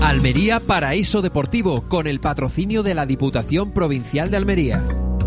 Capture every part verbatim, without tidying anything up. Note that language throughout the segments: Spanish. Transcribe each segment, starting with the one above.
Almería Paraíso Deportivo, con el patrocinio de la Diputación Provincial de Almería.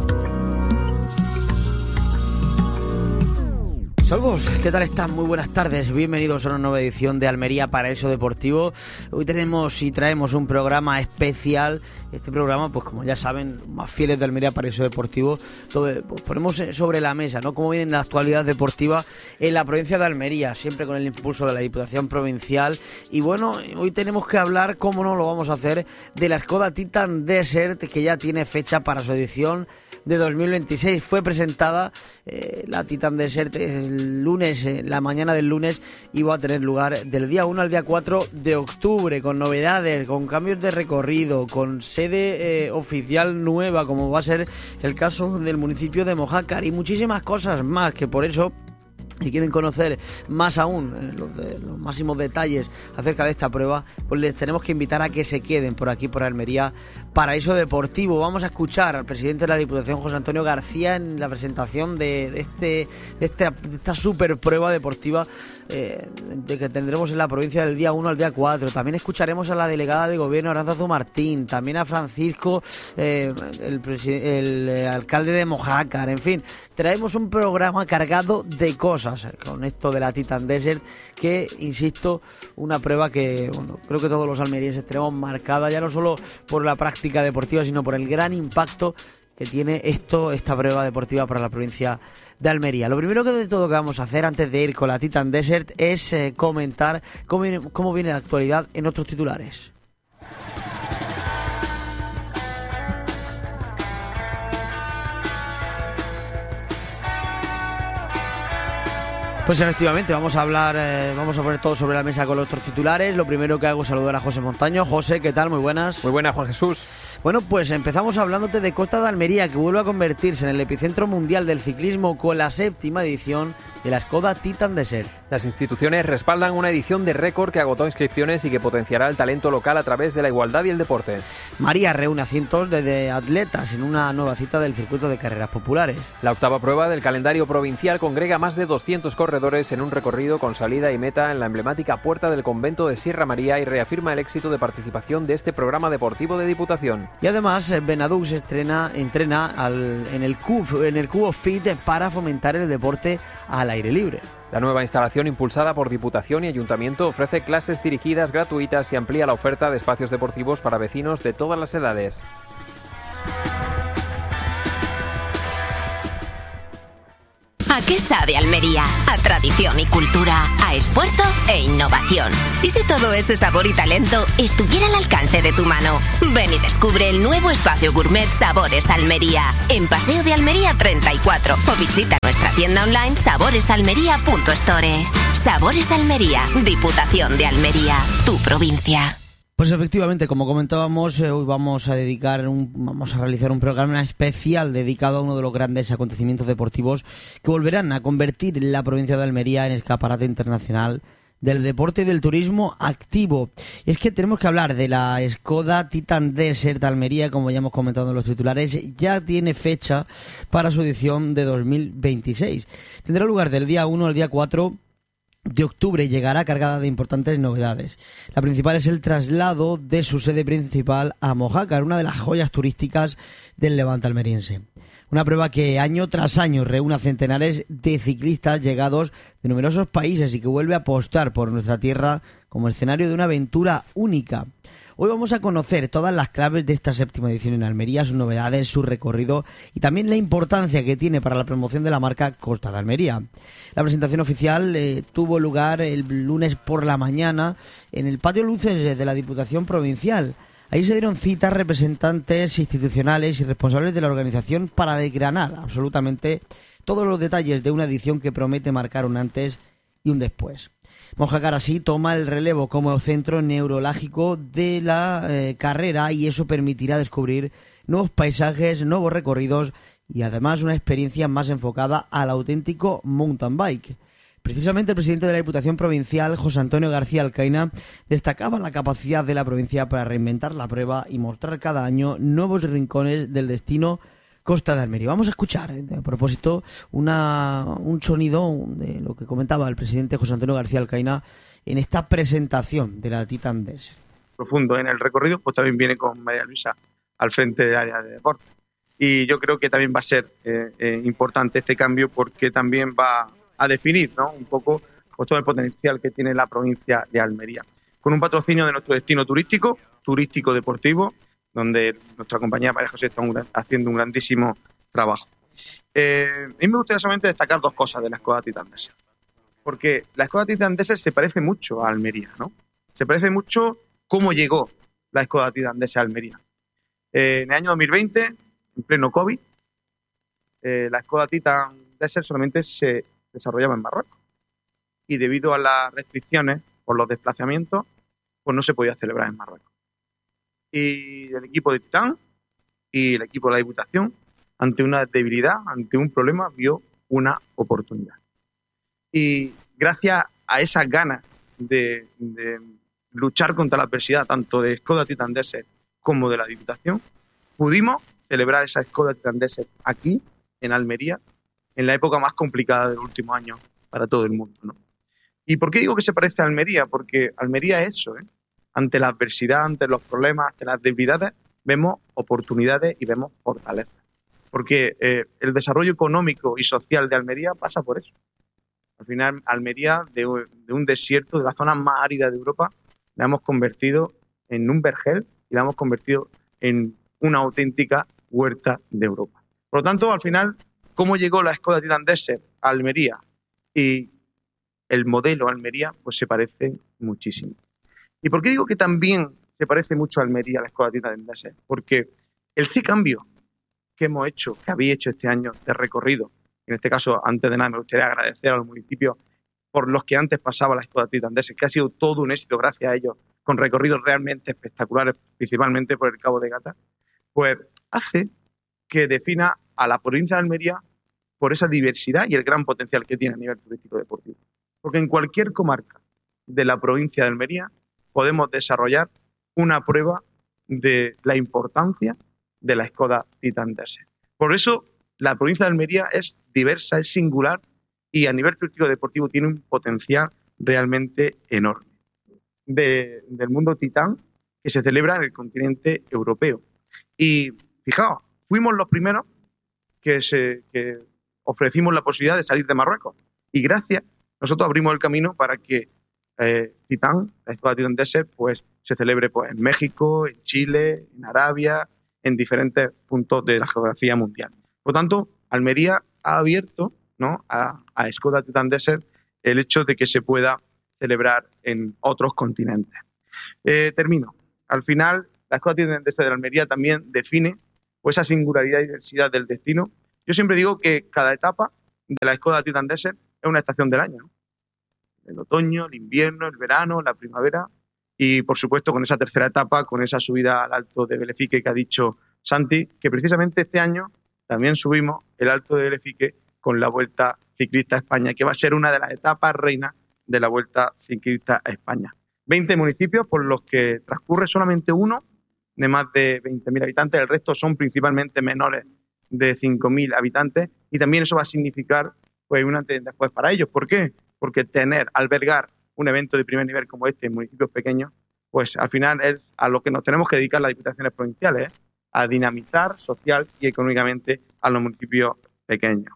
Saludos, ¿qué tal están? Muy buenas tardes, bienvenidos a una nueva edición de Almería Paraíso Deportivo. Hoy tenemos y traemos un programa especial. Este programa, pues como ya saben, más fieles de Almería Paraíso Deportivo, donde pues, ponemos sobre la mesa, ¿no?, cómo viene la actualidad deportiva en la provincia de Almería, siempre con el impulso de la Diputación Provincial. Y bueno, hoy tenemos que hablar, cómo no lo vamos a hacer, de la Skoda Titan Desert, que ya tiene fecha para su edición de dos mil veintiséis. Fue presentada eh, la Titan Desert el lunes, eh, la mañana del lunes, y va a tener lugar del día uno al día cuatro de octubre, con novedades, con cambios de recorrido, con sede eh, oficial nueva, como va a ser el caso del municipio de Mojácar, y muchísimas cosas más, que por eso, si quieren conocer más aún eh, los, de, los máximos detalles acerca de esta prueba, pues les tenemos que invitar a que se queden por aquí, por Almería Paraíso Deportivo. Vamos a escuchar al presidente de la Diputación, José Antonio García, en la presentación de, de, este, de, este, de esta super prueba deportiva eh, de que tendremos en la provincia del día uno al día cuatro. También escucharemos a la delegada de gobierno, Aránzazu Martín, también a Francisco, eh, el, el, el alcalde de Mojácar. En fin, traemos un programa cargado de cosas con esto de la Titan Desert, que, insisto, una prueba que, bueno, creo que todos los almerienses tenemos marcada, ya no solo por la práctica deportiva, sino por el gran impacto que tiene esto, esta prueba deportiva para la provincia de Almería. Lo primero que de todo que vamos a hacer antes de ir con la Titan Desert es eh, comentar cómo viene, cómo viene la actualidad en otros titulares. Pues efectivamente, vamos a hablar, eh, vamos a poner todo sobre la mesa con los otros titulares. Lo primero que hago es saludar a José Montaño. José, ¿qué tal? Muy buenas. Muy buenas, Juan Jesús. Bueno, pues empezamos hablándote de Costa de Almería, que vuelve a convertirse en el epicentro mundial del ciclismo con la séptima edición de la Skoda Titan Desert. Las instituciones respaldan una edición de récord que agotó inscripciones y que potenciará el talento local a través de la igualdad y el deporte. María reúne a cientos de atletas en una nueva cita del circuito de carreras populares. La octava prueba del calendario provincial congrega más de doscientos corredores en un recorrido con salida y meta en la emblemática puerta del convento de Sierra María y reafirma el éxito de participación de este programa deportivo de Diputación. Y además, Benadux estrena, entrena al, en el Cubo, en el Cubo Fit para fomentar el deporte al aire libre. La nueva instalación, impulsada por Diputación y Ayuntamiento, ofrece clases dirigidas gratuitas y amplía la oferta de espacios deportivos para vecinos de todas las edades. ¿A qué sabe Almería? A tradición y cultura, a esfuerzo e innovación. ¿Y si todo ese sabor y talento estuviera al alcance de tu mano? Ven y descubre el nuevo espacio gourmet Sabores Almería, en Paseo de Almería treinta y cuatro, o visita nuestra tienda online sabores almería punto store. Sabores Almería, Diputación de Almería, tu provincia. Pues efectivamente, como comentábamos, eh, hoy vamos a dedicar un, vamos a realizar un programa especial dedicado a uno de los grandes acontecimientos deportivos que volverán a convertir la provincia de Almería en escaparate internacional del deporte y del turismo activo. Y es que tenemos que hablar de la Skoda Titan Desert de Almería, como ya hemos comentado en los titulares. Ya tiene fecha para su edición de dos mil veintiséis. Tendrá lugar del día uno al día cuatro de octubre y llegará cargada de importantes novedades. La principal es el traslado de su sede principal a Mojácar, una de las joyas turísticas del levante almeriense. Una prueba que año tras año reúne a centenares de ciclistas llegados de numerosos países y que vuelve a apostar por nuestra tierra como escenario de una aventura única. Hoy vamos a conocer todas las claves de esta séptima edición en Almería, sus novedades, su recorrido y también la importancia que tiene para la promoción de la marca Costa de Almería. La presentación oficial eh, tuvo lugar el lunes por la mañana en el patio Luces de la Diputación Provincial. Ahí se dieron citas representantes institucionales y responsables de la organización para desgranar absolutamente todos los detalles de una edición que promete marcar un antes y un después. Mojácar así toma el relevo como centro neurálgico de la eh, carrera y eso permitirá descubrir nuevos paisajes, nuevos recorridos y además una experiencia más enfocada al auténtico mountain bike. Precisamente el presidente de la Diputación Provincial, José Antonio García Alcaina, destacaba la capacidad de la provincia para reinventar la prueba y mostrar cada año nuevos rincones del destino Costa de Almería. Vamos a escuchar, a propósito, una, un sonido de lo que comentaba el presidente José Antonio García Alcaina en esta presentación de la Titan Desert. profundo en el recorrido, pues también viene con María Luisa al frente del área de deporte. Y yo creo que también va a ser eh, eh, importante este cambio porque también va a definir, ¿no?, un poco pues, todo el potencial que tiene la provincia de Almería. Con un patrocinio de nuestro destino turístico, turístico deportivo, donde nuestra compañía María José está un, haciendo un grandísimo trabajo. Eh, a mí me gustaría solamente destacar dos cosas de la Skoda Titan Desert. Porque la Skoda Titan Desert se parece mucho a Almería, ¿no? Se parece mucho cómo llegó la Skoda Titan Desert a Almería. Eh, en el año dos mil veinte, en pleno COVID, eh, la Skoda Titan Desert solamente se desarrollaba en Marruecos. Y debido a las restricciones por los desplazamientos, pues no se podía celebrar en Marruecos. Y el equipo de Titan y el equipo de la Diputación, ante una debilidad, ante un problema, vio una oportunidad. Y gracias a esas ganas de, de luchar contra la adversidad, tanto de Skoda Titan Desert como de la Diputación, pudimos celebrar esa Skoda Titan Desert aquí, en Almería, en la época más complicada de los últimos años para todo el mundo, ¿no? ¿Y por qué digo que se parece a Almería? Porque Almería es eso, ¿eh? Ante la adversidad, ante los problemas, ante las debilidades, vemos oportunidades y vemos fortalezas. Porque eh, el desarrollo económico y social de Almería pasa por eso. Al final, Almería, de, de un desierto, de la zona más árida de Europa, la hemos convertido en un vergel y la hemos convertido en una auténtica huerta de Europa. Por lo tanto, al final, ¿cómo llegó la Skoda Titan Desert a Almería? Y el modelo Almería, pues se parece muchísimo. ¿Y por qué digo que también se parece mucho a Almería, a la Skoda Titan Desert? Porque el cambio que hemos hecho, que habéis hecho este año de recorrido, en este caso, antes de nada, me gustaría agradecer a los municipios por los que antes pasaba la Skoda Titan Desert, que ha sido todo un éxito gracias a ellos, con recorridos realmente espectaculares, principalmente por el Cabo de Gata, pues hace que defina a la provincia de Almería por esa diversidad y el gran potencial que tiene a nivel turístico deportivo. Porque en cualquier comarca de la provincia de Almería podemos desarrollar una prueba de la importancia de la Skoda Titan Desert. Por eso, la provincia de Almería es diversa, es singular y a nivel turístico deportivo tiene un potencial realmente enorme. De, del mundo Titán que se celebra en el continente europeo. Y fijaos, fuimos los primeros que, se, que ofrecimos la posibilidad de salir de Marruecos. Y gracias, nosotros abrimos el camino para que eh, Titán, la Skoda Titan Desert, pues se celebre pues, en México, en Chile, en Arabia, en diferentes puntos de la geografía mundial. Por tanto, Almería ha abierto, ¿no?, a, a Skoda Titan Desert el hecho de que se pueda celebrar en otros continentes. Eh, termino. Al final, la Skoda Titan Desert de Almería también define pues, esa singularidad y diversidad del destino. Yo siempre digo que cada etapa de la Skoda Titan Desert es una estación del año, ¿no? El otoño, el invierno, el verano, la primavera y, por supuesto, con esa tercera etapa, con esa subida al Alto de Belefique que ha dicho Santi, que precisamente este año también subimos el Alto de Belefique con la Vuelta Ciclista a España, que va a ser una de las etapas reinas de la Vuelta Ciclista a España. veinte municipios por los que transcurre solamente uno de más de veinte mil habitantes, el resto son principalmente menores de cinco mil habitantes y también eso va a significar pues un antes y después para ellos. ¿Por qué? Porque tener, albergar un evento de primer nivel como este en municipios pequeños, pues al final es a lo que nos tenemos que dedicar las diputaciones provinciales, ¿eh? A dinamizar social y económicamente a los municipios pequeños.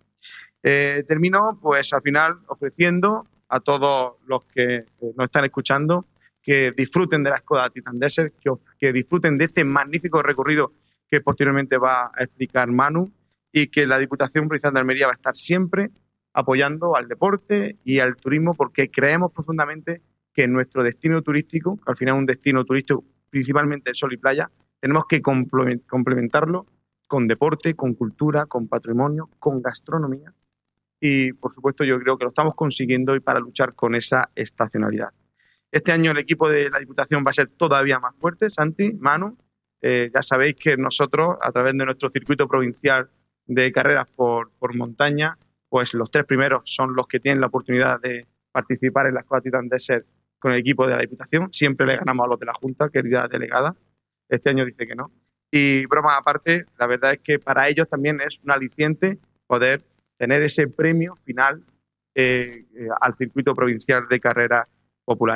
Eh, termino pues al final ofreciendo a todos los que eh, nos están escuchando que disfruten de la Skoda Titan Desert, que, que disfruten de este magnífico recorrido que posteriormente va a explicar Manu y que la Diputación Provincial de Almería va a estar siempre apoyando al deporte y al turismo porque creemos profundamente que nuestro destino turístico, que al final es un destino turístico principalmente de sol y playa, tenemos que complementarlo con deporte, con cultura, con patrimonio, con gastronomía. Y, por supuesto, yo creo que lo estamos consiguiendo y para luchar con esa estacionalidad. Este año el equipo de la Diputación va a ser todavía más fuerte. Santi, Manu, eh, ya sabéis que nosotros, a través de nuestro circuito provincial de carreras por, por montaña, pues los tres primeros son los que tienen la oportunidad de participar en la Skoda Titan Desert con el equipo de la Diputación. Siempre le ganamos a los de la Junta, querida delegada. Este año dice que no. Y broma aparte, la verdad es que para ellos también es un aliciente poder tener ese premio final eh, eh, al circuito provincial de carreras populares.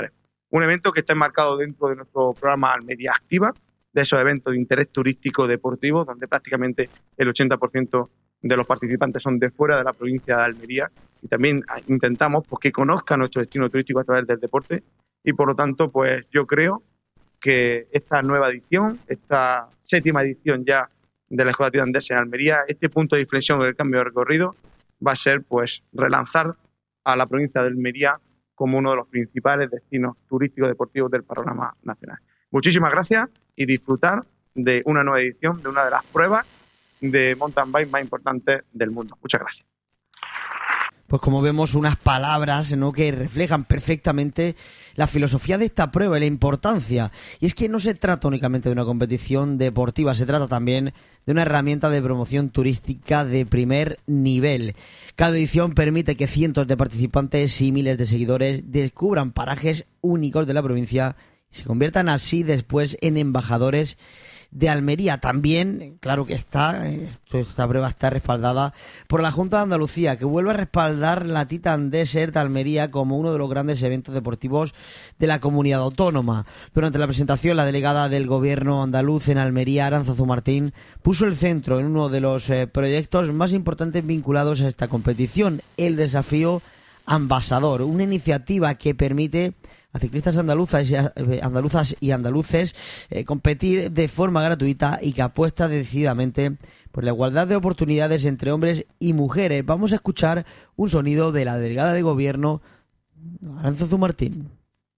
Un evento que está enmarcado dentro de nuestro programa Almería Activa, de esos eventos de interés turístico deportivo, donde prácticamente el ochenta por ciento de los participantes son de fuera de la provincia de Almería, y también intentamos pues, que conozcan nuestro destino turístico a través del deporte, y por lo tanto pues yo creo que esta nueva edición, esta séptima edición ya de la Escuela Tirandense en Almería, este punto de inflexión del cambio de recorrido va a ser pues relanzar a la provincia de Almería como uno de los principales destinos turísticos deportivos del panorama nacional. Muchísimas gracias y disfrutar de una nueva edición de una de las pruebas de mountain bike más importantes del mundo. Muchas gracias. Pues como vemos, unas palabras, ¿no?, que reflejan perfectamente la filosofía de esta prueba y la importancia. Y es que no se trata únicamente de una competición deportiva, se trata también de una herramienta de promoción turística de primer nivel. Cada edición permite que cientos de participantes y miles de seguidores descubran parajes únicos de la provincia y se conviertan así después en embajadores de Almería. También, claro que está, esta prueba está respaldada por la Junta de Andalucía, que vuelve a respaldar la Titan Desert de Almería como uno de los grandes eventos deportivos de la comunidad autónoma. Durante la presentación, la delegada del gobierno andaluz en Almería, Arantzazu Martín, puso el centro en uno de los eh, proyectos más importantes vinculados a esta competición, el desafío Ambasador, una iniciativa que permite a ciclistas andaluzas y, andaluzas y andaluces eh, competir de forma gratuita y que apuesta decididamente por la igualdad de oportunidades entre hombres y mujeres. Vamos a escuchar un sonido de la delegada de gobierno, Arantzazu Martín.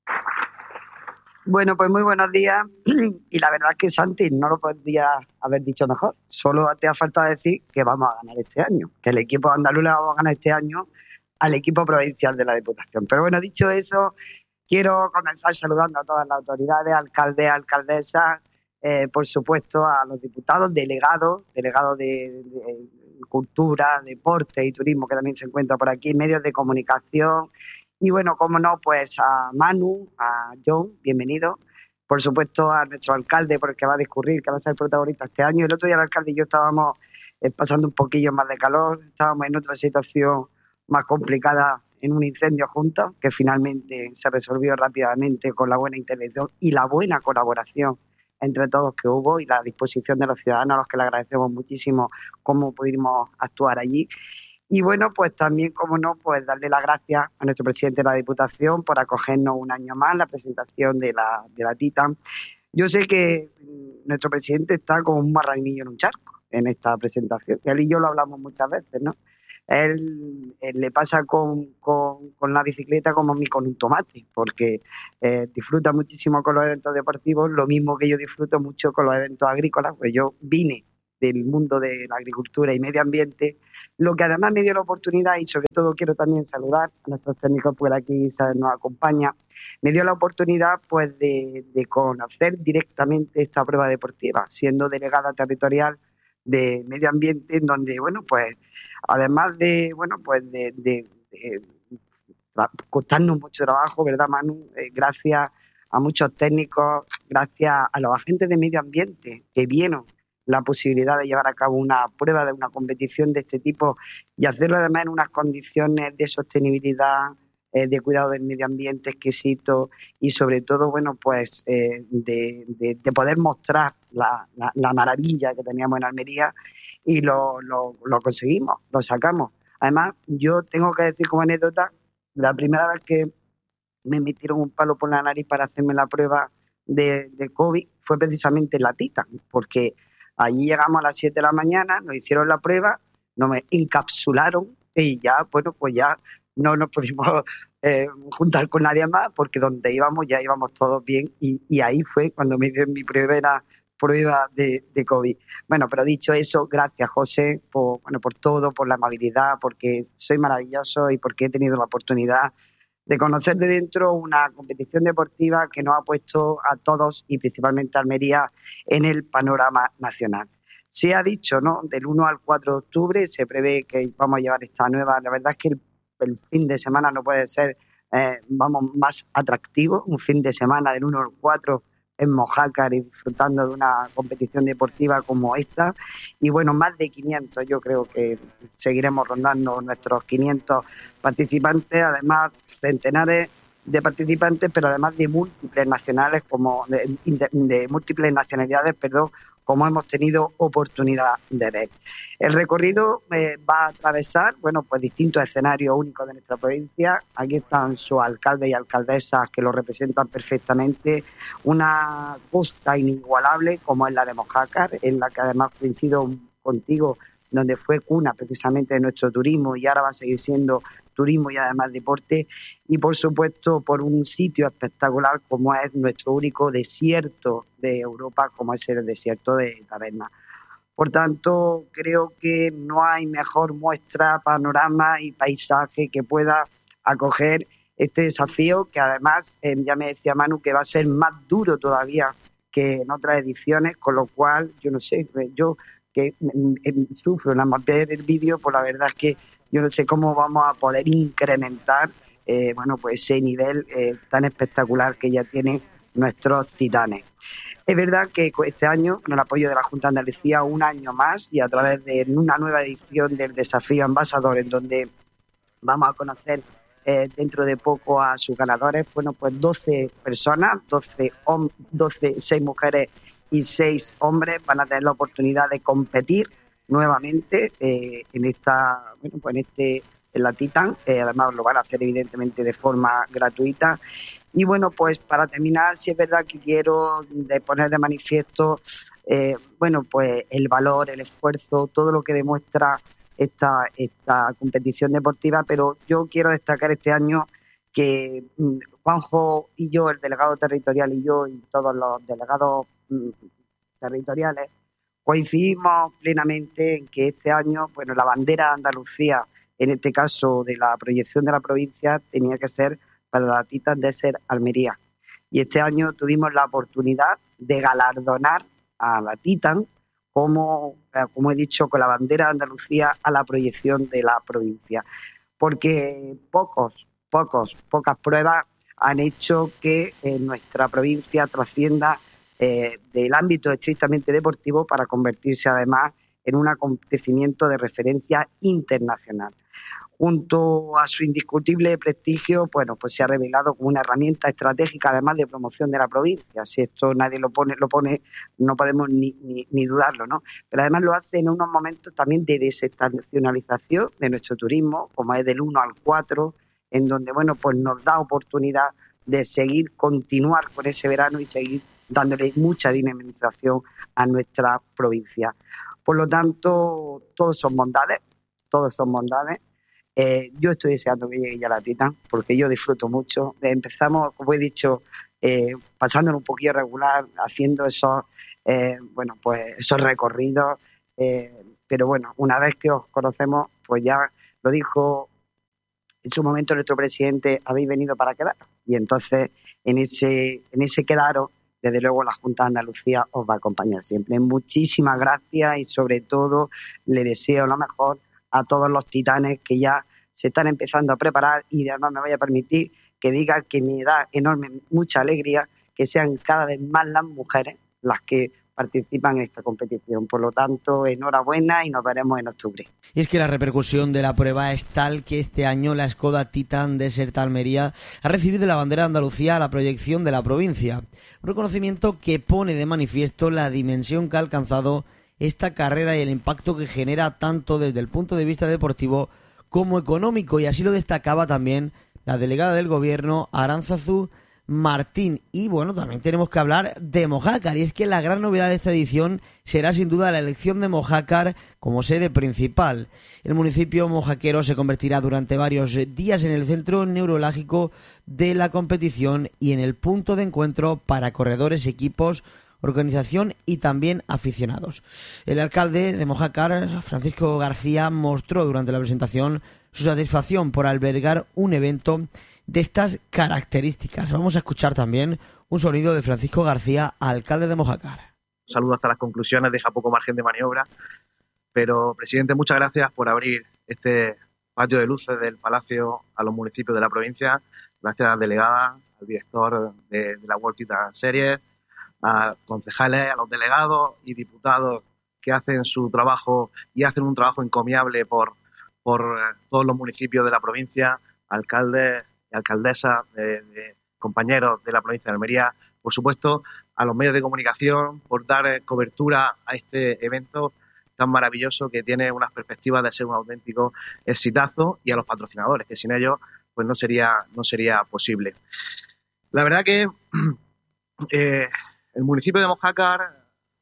Bueno, pues muy buenos días, y la verdad es que Santi no lo podría haber dicho mejor. Solo te ha faltado decir que vamos a ganar este año, que el equipo andaluz le vamos a ganar este año al equipo provincial de la Diputación. Pero bueno, dicho eso, quiero comenzar saludando a todas las autoridades, alcaldes, alcaldesas, eh, por supuesto a los diputados, delegados, delegados de, de Cultura, Deporte y Turismo, que también se encuentra por aquí, medios de comunicación, y bueno, como no, pues a Manu, a John, bienvenido, por supuesto a nuestro alcalde, porque va a discurrir, que va a ser protagonista este año. El otro día el alcalde y yo estábamos eh, pasando un poquillo más de calor, estábamos en otra situación más complicada, en un incendio juntos, que finalmente se resolvió rápidamente con la buena intervención y la buena colaboración entre todos que hubo y la disposición de los ciudadanos, a los que le agradecemos muchísimo cómo pudimos actuar allí. Y bueno, pues también, como no, pues darle las gracias a nuestro presidente de la Diputación por acogernos un año más la presentación de la, de la Titan. Yo sé que nuestro presidente está como un marranillo en un charco en esta presentación, y él y yo lo hablamos muchas veces, ¿no? Él, él le pasa con, con, con la bicicleta como a mí con un tomate, porque eh, disfruta muchísimo con los eventos deportivos, lo mismo que yo disfruto mucho con los eventos agrícolas, pues yo vine del mundo de la agricultura y medio ambiente, lo que además me dio la oportunidad, y sobre todo quiero también saludar a nuestros técnicos, por aquí nos acompaña, me dio la oportunidad pues de, de conocer directamente esta prueba deportiva, siendo delegada territorial de medio ambiente, en donde, bueno, pues además de, bueno, pues de, de, de costarnos mucho trabajo, ¿verdad, Manu? Eh, gracias a muchos técnicos, gracias a los agentes de medio ambiente que vieron la posibilidad de llevar a cabo una prueba de una competición de este tipo y hacerlo además en unas condiciones de sostenibilidad, eh, de cuidado del medio ambiente exquisito y sobre todo, bueno, pues eh, de, de, de poder mostrar la, la, la maravilla que teníamos en Almería, y lo, lo, lo conseguimos, lo sacamos. Además, yo tengo que decir como anécdota, la primera vez que me metieron un palo por la nariz para hacerme la prueba de, de COVID fue precisamente en la Titan, porque allí llegamos a las siete de la mañana, nos hicieron la prueba, nos encapsularon y ya, bueno, pues ya no nos pudimos eh, juntar con nadie más, porque donde íbamos ya íbamos todos bien, y, y ahí fue cuando me dieron mi primera prueba de, de COVID. Bueno, pero dicho eso, gracias, José, por, bueno, por todo, por la amabilidad, porque soy maravilloso y porque he tenido la oportunidad de conocer de dentro una competición deportiva que nos ha puesto a todos, y principalmente a Almería, en el panorama nacional. Se ha dicho, ¿no?, del uno al cuatro de octubre se prevé que vamos a llevar esta nueva. La verdad es que el, el fin de semana no puede ser, eh, vamos, más atractivo. Un fin de semana del uno al cuatro en Mojácar y disfrutando de una competición deportiva como esta. Y bueno, más de quinientos, yo creo que seguiremos rondando nuestros quinientos participantes, además centenares de participantes, pero además de múltiples nacionales, como de, de, de múltiples nacionalidades, perdón, como hemos tenido oportunidad de ver. El recorrido eh, va a atravesar, bueno, pues distintos escenarios únicos de nuestra provincia. Aquí están sus alcaldes y alcaldesas que lo representan perfectamente. Una costa inigualable como es la de Mojácar, en la que además coincido contigo, donde fue cuna precisamente de nuestro turismo y ahora va a seguir siendo turismo y además deporte, y por supuesto por un sitio espectacular como es nuestro único desierto de Europa, como es el desierto de Taberna. Por tanto, creo que no hay mejor muestra, panorama y paisaje que pueda acoger este desafío, que además, eh, ya me decía Manu, que va a ser más duro todavía que en otras ediciones, con lo cual, yo no sé, yo que mm, sufro nada más ver el vídeo, pues la verdad es que yo no sé cómo vamos a poder incrementar eh, bueno, pues ese nivel eh, tan espectacular que ya tienen nuestros titanes. Es verdad que este año, con el apoyo de la Junta de Andalucía, un año más y a través de una nueva edición del Desafío Ambasador, en donde vamos a conocer eh, dentro de poco a sus ganadores, bueno, pues doce personas, doce, doce, seis mujeres y seis hombres van a tener la oportunidad de competir nuevamente eh, en esta, bueno, pues en este, en la Titan, eh, además lo van a hacer evidentemente de forma gratuita. Y bueno, pues para terminar, sí es verdad que quiero de poner de manifiesto, eh, bueno, pues el valor, el esfuerzo, todo lo que demuestra esta, esta competición deportiva, pero yo quiero destacar este año que mm, Juanjo y yo, el delegado territorial y yo y todos los delegados mm, territoriales, coincidimos plenamente en que este año, bueno, la bandera de Andalucía, en este caso de la proyección de la provincia, tenía que ser para la Titan Desert Almería. Y este año tuvimos la oportunidad de galardonar a la Titan, como, como he dicho, con la bandera de Andalucía a la proyección de la provincia. Porque pocos, pocos, pocas pruebas han hecho que eh, nuestra provincia trascienda Eh, del ámbito estrictamente deportivo para convertirse además en un acontecimiento de referencia internacional. Junto a su indiscutible prestigio, bueno, pues se ha revelado como una herramienta estratégica además de promoción de la provincia. Si esto nadie lo pone, lo pone, no podemos ni, ni, ni dudarlo, ¿no? Pero además lo hace en unos momentos también de desestacionalización de nuestro turismo, como es del uno al cuatro, en donde, bueno, pues nos da oportunidad de seguir, continuar con ese verano y seguir dándole mucha dinamización a nuestra provincia. Por lo tanto, todos son bondades, todos son bondades. Eh, yo estoy deseando que llegue ya la Titan, porque yo disfruto mucho. Empezamos, como he dicho, eh, pasándolo un poquillo regular, haciendo esos, eh, bueno, pues esos recorridos. Eh, pero bueno, una vez que os conocemos, pues ya lo dijo en su momento nuestro presidente, habéis venido para quedar. Y entonces, en ese, en ese quedaros, desde luego la Junta de Andalucía os va a acompañar siempre. Muchísimas gracias y sobre todo le deseo lo mejor a todos los titanes que ya se están empezando a preparar, y además me voy a permitir que diga que me da enorme, mucha alegría que sean cada vez más las mujeres las que participan en esta competición. Por lo tanto, enhorabuena y nos veremos en octubre. Y es que la repercusión de la prueba es tal que este año la Skoda Titan Desert Almería ha recibido la bandera de Andalucía a la proyección de la provincia. Un reconocimiento que pone de manifiesto la dimensión que ha alcanzado esta carrera y el impacto que genera tanto desde el punto de vista deportivo como económico. Y así lo destacaba también la delegada del Gobierno, Aránzazu Martín. Y bueno, también tenemos que hablar de Mojácar, y es que la gran novedad de esta edición será sin duda la elección de Mojácar como sede principal. El municipio mojaquero se convertirá durante varios días en el centro neurálgico de la competición y en el punto de encuentro para corredores, equipos, organización y también aficionados. El alcalde de Mojácar, Francisco García, mostró durante la presentación su satisfacción por albergar un evento de estas características. Vamos a escuchar también un sonido de Francisco García, alcalde de Mojácar. Un saludo hasta las conclusiones, deja poco margen de maniobra, pero presidente, muchas gracias por abrir este patio de luces del Palacio a los municipios de la provincia. Gracias a la delegada, al director de, de la World Titan Series, a concejales, a los delegados y diputados que hacen su trabajo y hacen un trabajo encomiable por, por todos los municipios de la provincia, alcaldes, y alcaldesas, de, de compañeros de la provincia de Almería, por supuesto a los medios de comunicación por dar cobertura a este evento tan maravilloso que tiene unas perspectivas de ser un auténtico exitazo, y a los patrocinadores, que sin ellos pues no sería, no sería posible. La verdad que eh, el municipio de Mojácar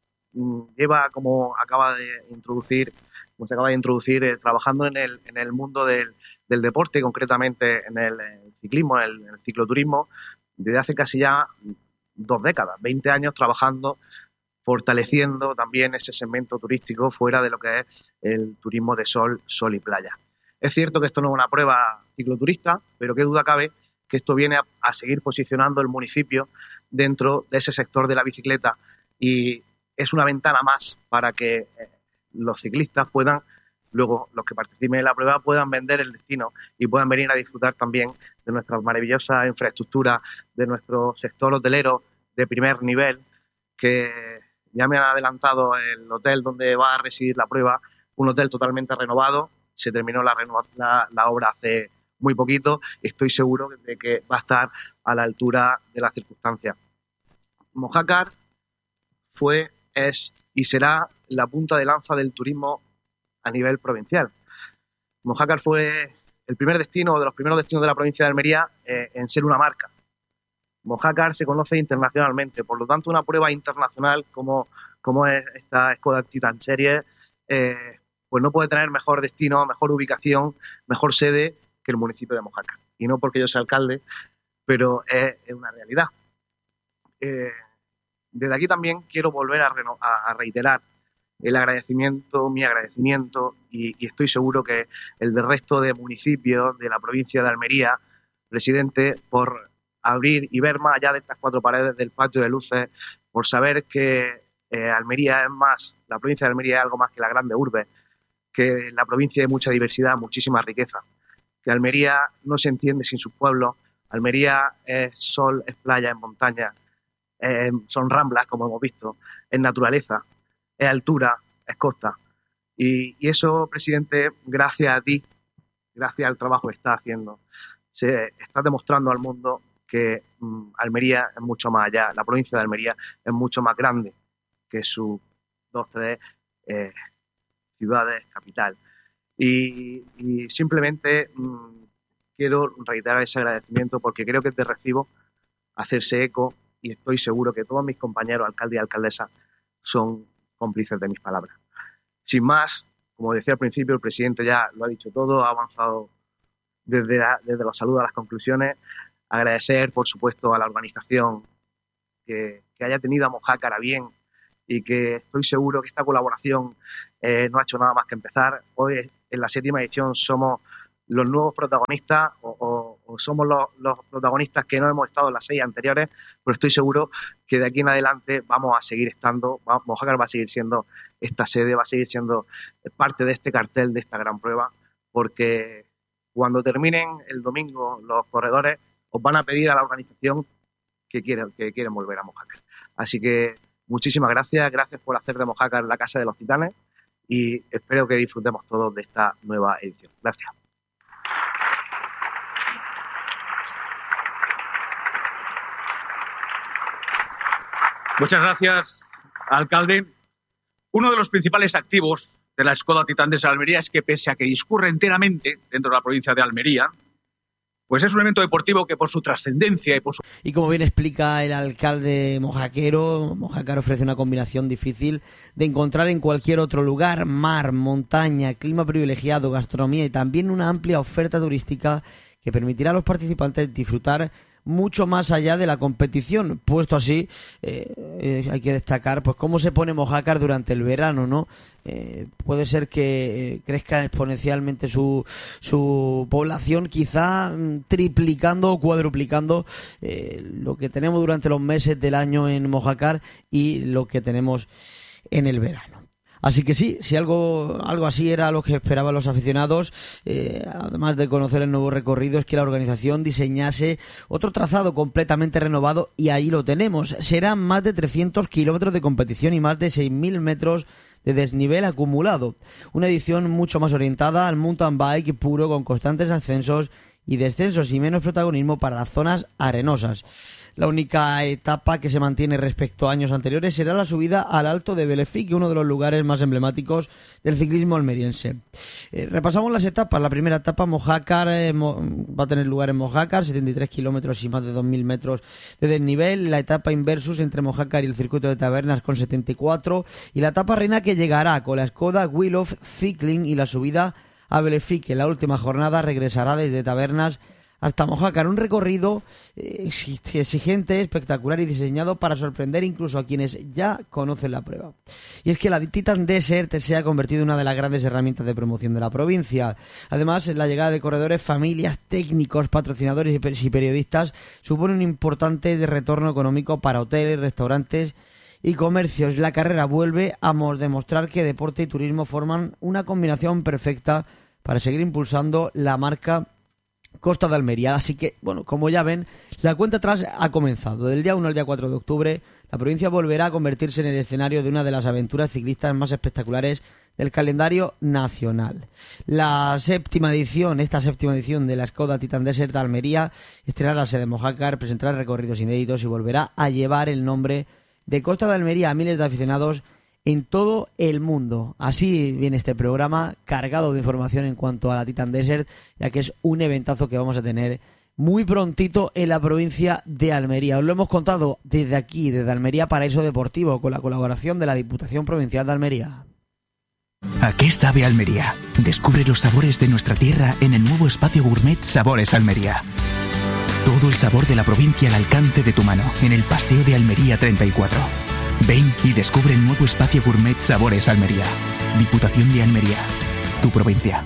lleva, como acaba de introducir, como se acaba de introducir, eh, trabajando en el, en el mundo del, del deporte, concretamente en el, el ciclismo, en el, en el cicloturismo, desde hace casi ya dos décadas, veinte años trabajando, fortaleciendo también ese segmento turístico fuera de lo que es el turismo de sol, sol y playa. Es cierto que esto no es una prueba cicloturista, pero qué duda cabe que esto viene a, a seguir posicionando el municipio dentro de ese sector de la bicicleta, y es una ventana más para que eh, los ciclistas puedan, luego los que participen en la prueba, puedan vender el destino y puedan venir a disfrutar también de nuestras maravillosas infraestructuras, de nuestro sector hotelero de primer nivel, que ya me han adelantado el hotel donde va a residir la prueba, un hotel totalmente renovado. Se terminó la, la, la obra hace muy poquito y estoy seguro de que va a estar a la altura de las circunstancias. Mojácar fue, es y será la punta de lanza del turismo a nivel provincial. Mojácar fue el primer destino, de los primeros destinos de la provincia de Almería eh, en ser una marca. Mojácar se conoce internacionalmente, por lo tanto una prueba internacional como, como es esta Skoda Titan Series, eh, pues no puede tener mejor destino, mejor ubicación, mejor sede que el municipio de Mojácar. Y no porque yo sea alcalde, pero es, es una realidad. Eh, desde aquí también quiero volver a, reno, a, a reiterar el agradecimiento, mi agradecimiento, y, y estoy seguro que el del resto de municipios de la provincia de Almería, presidente, por abrir y ver más allá de estas cuatro paredes del patio de luces, por saber que eh, Almería es más, la provincia de Almería es algo más que la grande urbe, que la provincia hay mucha diversidad, muchísima riqueza, que Almería no se entiende sin sus pueblos. Almería es sol, es playa, es montaña, eh, son ramblas, como hemos visto, es naturaleza, es altura, es costa. Y, y eso, presidente, gracias a ti, gracias al trabajo que estás haciendo, se está demostrando al mundo que um, Almería es mucho más allá, la provincia de Almería es mucho más grande que sus dos, tres eh, ciudades capital. Y, y simplemente um, quiero reiterar ese agradecimiento porque creo que es de recibo hacerse eco, y estoy seguro que todos mis compañeros, alcaldes y alcaldesas, son cómplices de mis palabras. Sin más, como decía al principio, el presidente ya lo ha dicho todo, ha avanzado desde, la, desde los saludos a las conclusiones. Agradecer, por supuesto, a la organización que, que haya tenido a Mojácar a bien, y que estoy seguro que esta colaboración eh, no ha hecho nada más que empezar. Hoy, en la séptima edición, somos los nuevos protagonistas o, o, o somos los, los protagonistas que no hemos estado en las seis anteriores, pero estoy seguro que de aquí en adelante vamos a seguir estando, Mojácar va a seguir siendo esta sede, va a seguir siendo parte de este cartel, de esta gran prueba, porque cuando terminen el domingo los corredores, os van a pedir a la organización que quieren, que quieren volver a Mojácar. Así que muchísimas gracias, gracias por hacer de Mojácar la Casa de los Titanes, y espero que disfrutemos todos de esta nueva edición. Gracias. Muchas gracias, alcalde. Uno de los principales activos de la Skoda Titan de Almería es que, pese a que discurre enteramente dentro de la provincia de Almería, pues es un evento deportivo que, por su trascendencia y por su... Y como bien explica el alcalde mojaquero, Mojácar ofrece una combinación difícil de encontrar en cualquier otro lugar: mar, montaña, clima privilegiado, gastronomía y también una amplia oferta turística que permitirá a los participantes disfrutar mucho más allá de la competición. Puesto así, eh, eh, hay que destacar pues cómo se pone Mojácar durante el verano, ¿no? Eh, puede ser que eh, crezca exponencialmente su, su población, quizá mm, triplicando o cuadruplicando eh, lo que tenemos durante los meses del año en Mojácar y lo que tenemos en el verano. Así que sí, si algo algo así era lo que esperaban los aficionados, eh, además de conocer el nuevo recorrido, es que la organización diseñase otro trazado completamente renovado, y ahí lo tenemos. Serán más de trescientos kilómetros de competición y más de seis mil metros de desnivel acumulado. Una edición mucho más orientada al mountain bike puro, con constantes ascensos y descensos y menos protagonismo para las zonas arenosas. La única etapa que se mantiene respecto a años anteriores será la subida al Alto de Belefique, uno de los lugares más emblemáticos del ciclismo almeriense. Eh, repasamos las etapas. La primera etapa, Mojácar, eh, Mo, va a tener lugar en Mojácar, setenta y tres kilómetros y más de dos mil metros de desnivel. La etapa Inversus entre Mojácar y el circuito de Tabernas con setenta y cuatro. Y la etapa reina que llegará con la Skoda Wheel of Cycling y la subida a Belefique. La última jornada regresará desde Tabernas hasta Mojácar, un recorrido exigente, espectacular y diseñado para sorprender incluso a quienes ya conocen la prueba. Y es que la Titan Desert se ha convertido en una de las grandes herramientas de promoción de la provincia. Además, la llegada de corredores, familias, técnicos, patrocinadores y periodistas supone un importante retorno económico para hoteles, restaurantes y comercios. La carrera vuelve a demostrar que deporte y turismo forman una combinación perfecta para seguir impulsando la marca Costa de Almería. Así que, bueno, como ya ven, la cuenta atrás ha comenzado. Del día uno al día cuatro de octubre, la provincia volverá a convertirse en el escenario de una de las aventuras ciclistas más espectaculares del calendario nacional. La séptima edición, esta séptima edición de la Skoda Titan Desert de Almería, estrenará la sede de Mojácar, presentará recorridos inéditos y volverá a llevar el nombre de Costa de Almería a miles de aficionados en todo el mundo. Así viene este programa, cargado de información en cuanto a la Titan Desert, ya que es un eventazo que vamos a tener muy prontito en la provincia de Almería. Os lo hemos contado desde aquí, desde Almería Paraíso Deportivo, con la colaboración de la Diputación Provincial de Almería. ¿A qué sabe Almería? Descubre los sabores de nuestra tierra en el nuevo espacio gourmet Sabores Almería. Todo el sabor de la provincia al alcance de tu mano, en el Paseo de Almería treinta y cuatro. Ven y descubre el nuevo espacio gourmet Sabores Almería. Diputación de Almería, tu provincia.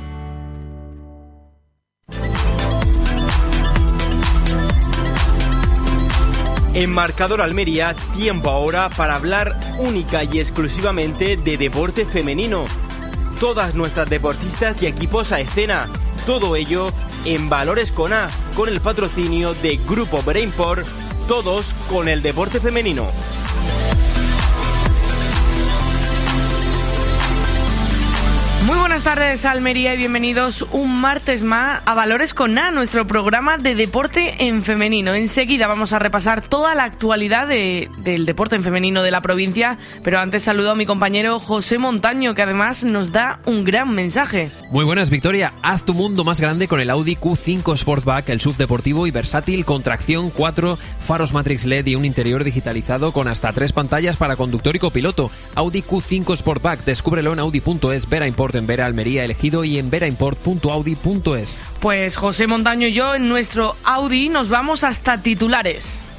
En Marcador Almería, tiempo ahora para hablar única y exclusivamente de deporte femenino. Todas nuestras deportistas y equipos a escena. Todo ello en Valores con A, con el patrocinio de Grupo Brainport. Todos con el deporte femenino. Muy buenas tardes, Almería, y bienvenidos un martes más a Valores con A, nuestro programa de deporte en femenino. Enseguida vamos a repasar toda la actualidad de, del deporte en femenino de la provincia, pero antes saludo a mi compañero José Montaño, que además nos da un gran mensaje. Muy buenas, Victoria. Haz tu mundo más grande con el Audi Q cinco Sportback, el S U V deportivo y versátil con tracción cuatro, faros Matrix L E D y un interior digitalizado con hasta tres pantallas para conductor y copiloto. Audi Q cinco Sportback, descúbrelo en audi punto es, Vera Import en Vera Almería elegido y en vera import punto audi punto es. Pues José Montaño y yo en nuestro Audi nos vamos hasta titulares.